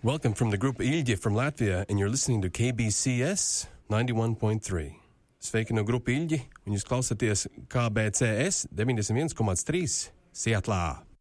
Welcome from the group Ilģi from Latvia, and you're listening to KBCS 91.3. Sveiki no grupa Ilģi, un jūs klausāties KBCS 91.3 Sietlā.